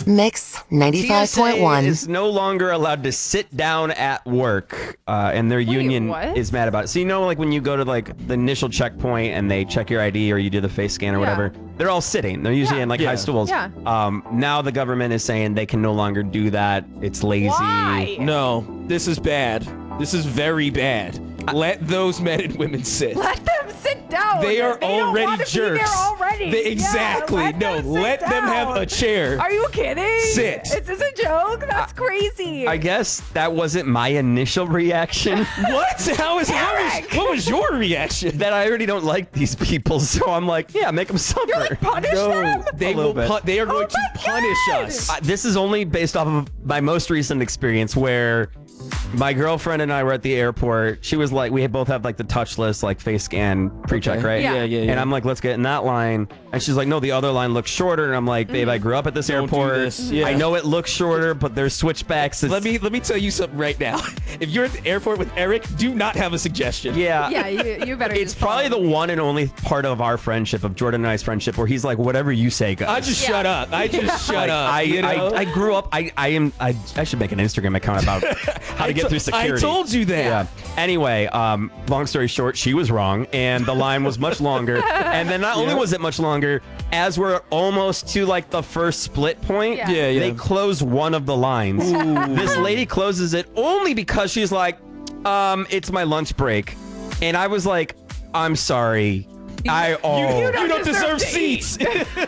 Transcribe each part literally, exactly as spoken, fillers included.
Mix ninety-five point one. T S A is no longer allowed to sit down at work, uh, and their union what? is mad about it. So you know, like when you go to like the initial checkpoint and they check your I D or you do the face scan or Yeah. whatever, they're all sitting. They're usually Yeah. in like Yeah. high stools. Yeah. Um, now the government is saying they can no longer do that. It's lazy. Why? No, this is bad. This is very bad. Let those men and women sit. Let them sit down. They are don't already wanna jerks. Be there already. They- Yeah, exactly. let no, them sit let them have down. a chair. Are you kidding? Sit. Is this a joke? That's crazy. I guess that wasn't my initial reaction. What? How is what was, Eric! what was your reaction? that I already don't like these people, so I'm like, yeah, make them suffer. You're like, punish No, them? they A little will. bit. Pu- they are going Oh to my punish God. us. Uh, this is only based off of my most recent experience where my girlfriend and I were at the airport. She was like, we both have like the touchless, like face scan pre-check, Okay. right? Yeah. Yeah, yeah, yeah. And I'm like, let's get in that line. And she's like, no, the other line looks shorter. And I'm like, babe, I grew up at this Don't do airport. this. Yeah. I know it looks shorter, but there's switchbacks. It's- Let me let me tell you something right now. If you're at the airport with Eric, do not have a suggestion. Yeah. Yeah, you, you better. It's just probably the follow. one and only part of our friendship, of Jordan and I's friendship, where he's like, whatever you say, guys. I just Yeah. shut up. I just shut Like, up. I, you know? I, I grew up. I, I am. I, I should make an Instagram account about how to I get to- through security. I told you that. Yeah. Anyway, um, long story short, she was wrong, and the line was much longer. And then not only Yeah. was it much longer, as we're almost to like the first split point, Yeah. Yeah, yeah. they close one of the lines. This lady closes it only because she's like, um, it's my lunch break, and I was like, I'm sorry. I oh You, don't you don't deserve deserve to seats.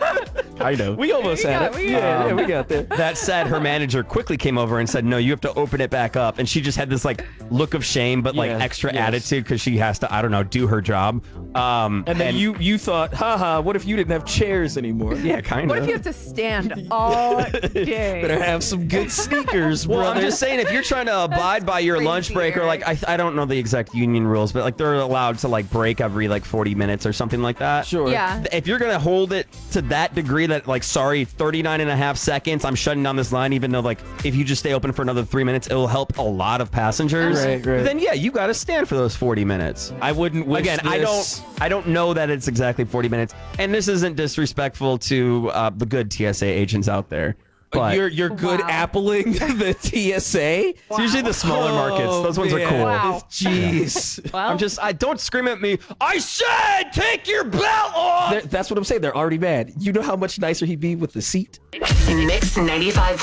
I know. we almost We had got- it. we yeah, got- yeah, we got there. That said, her manager quickly came over and said, no, you have to open it back up. And she just had this like look of shame, but like Yeah, extra yes. attitude because she has to, I don't know, do her job. Um, And then you you thought, haha, what if you didn't have chairs anymore? yeah, kind What of. if you have to stand all day? Better have some good sneakers, Well, brother. I'm just saying, if you're trying to abide by your crazy, lunch break, or like, I, Eric. I don't know the exact union rules, but like they're allowed to like break every like forty minutes or something like that. Sure. Yeah. If you're going to hold it to that degree that like, sorry, thirty-nine and a half seconds, I'm shutting down this line, even though like if you just stay open for another three minutes, it'll help a lot of passengers. Right, right. Then yeah, you got to stand for those forty minutes. I wouldn't wish Again, I this- don't, I don't know that it's exactly forty minutes, and this isn't disrespectful to uh, the good T S A agents out there. But You're you're good Wow. appling the T S A. it's usually the smaller markets. Oh, Those ones are man. cool. Wow. Jeez. Well, I'm just, I don't scream at me. I said, take your belt off. They're- That's what I'm saying. They're already mad. You know how much nicer he'd be with the seat? Mix ninety-five